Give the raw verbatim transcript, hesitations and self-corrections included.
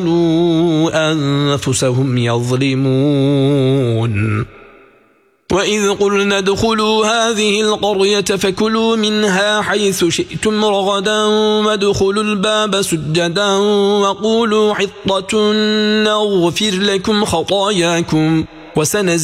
أنفسهم يظلمون وإذ قلنا ادخلوا هذه القرية فكلوا منها حيث شئتم رغدا وادخلوا الباب سجدا وقولوا حطة نغفر لكم خطاياكم وسنزيد